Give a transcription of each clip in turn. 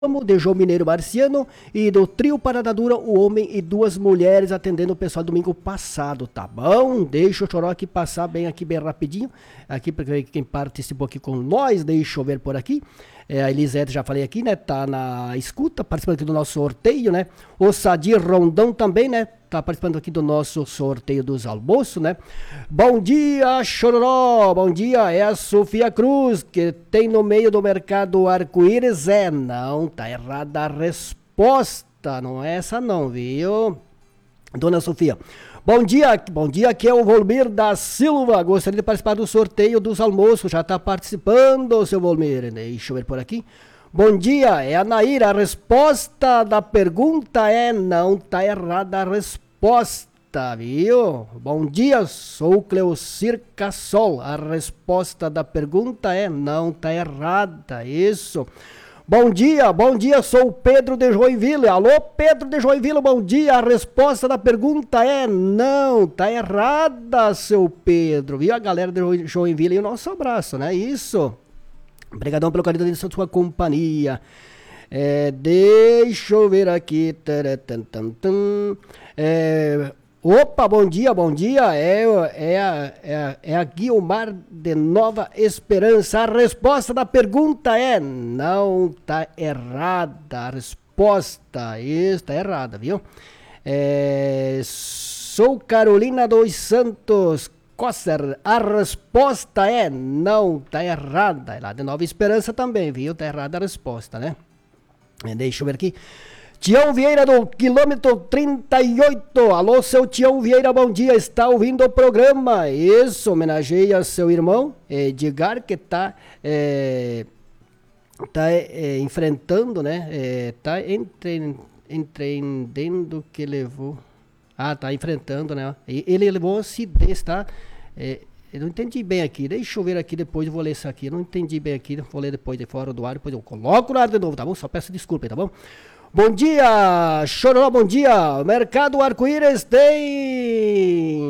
de João Mineiro Marciano e do trio Parada Dura, o homem e duas mulheres atendendo o pessoal domingo passado, tá bom? Deixa o Choró aqui passar bem rapidinho, aqui para quem participou aqui com nós, deixa eu ver por aqui. A Elisete, já falei aqui, né, tá na escuta, participando aqui do nosso sorteio, né? O Sadir Rondão também, né, tá participando aqui do nosso sorteio dos almoços, né? Bom dia, Chororó, bom dia, é a Sofia Cruz, que tem no meio do mercado Arco-Íris, não, tá errada a resposta, não é essa não, viu, dona Sofia? Bom dia, aqui é o Volmir da Silva, gostaria de participar do sorteio dos almoços, já está participando, seu Volmir, deixa eu ver por aqui. Bom dia, é a Naira, a resposta da pergunta é não, tá errada a resposta, viu? Bom dia, sou o Cleocir Cassol, a resposta da pergunta é não, tá errada, isso. Bom dia, sou o Pedro de Joinville. Alô, Pedro de Joinville, bom dia. A resposta da pergunta é não, tá errada, seu Pedro. Viu a galera de Joinville e o nosso abraço, né? Isso. Obrigadão pelo carinho da sua companhia. Deixa eu ver aqui. Opa, bom dia, é a Guilmar de Nova Esperança, a resposta da pergunta é não, tá errada, a resposta está errada, viu? Sou Carolina dos Santos Cosser, a resposta é não, tá errada, é lá de Nova Esperança também, viu? Tá errada a resposta, né? Deixa eu ver aqui. Tião Vieira do quilômetro 38. Alô, seu Tião Vieira, bom dia. Está ouvindo o programa? Isso, homenageia seu irmão, Edgar, que está enfrentando, né? Está entendendo que levou... tá enfrentando, né? Ele levou um acidente, tá? Eu não entendi bem aqui. Deixa eu ver aqui depois, eu vou ler isso aqui. Eu não entendi bem aqui, vou ler depois de fora do ar, depois eu coloco no ar de novo, tá bom? Só peço desculpa, tá bom? Bom dia, Chororó, bom dia. Mercado Arco-Íris tem.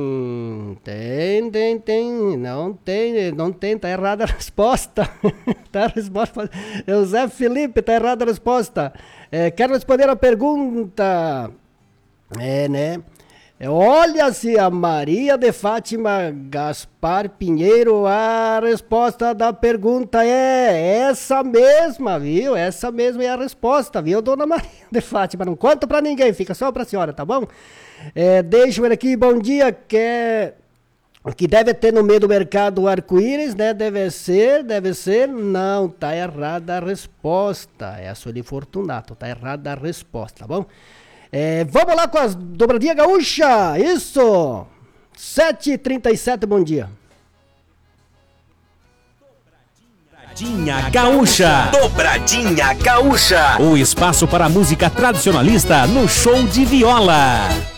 Não tem, tá errada a resposta. Tá a resposta. José Felipe, tá errada a resposta. Quero responder a pergunta. Né? Olha-se a Maria de Fátima Gaspar Pinheiro, a resposta da pergunta é essa mesma, viu? Essa mesma é a resposta, viu, dona Maria de Fátima? Não conta pra ninguém, fica só pra senhora, tá bom? Deixa eu ver aqui, bom dia, que deve ter no meio do mercado Arco-Íris, né? Deve ser, não, tá errada a resposta, é a Sueli Fortunato, tá errada a resposta, tá bom? Vamos lá com as dobradinha gaúcha, isso, 7h37, bom dia. Dobradinha Gaúcha. Dobradinha Gaúcha. O espaço para a música tradicionalista no show de viola.